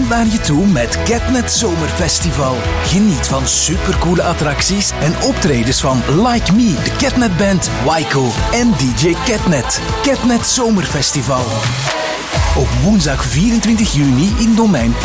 komt naar je toe met Catnet Zomerfestival. Geniet van supercoole attracties en optredens van Like Me, de Catnet Band, Waiko en DJ Catnet. Catnet Zomerfestival. Op woensdag 24 juni in Domein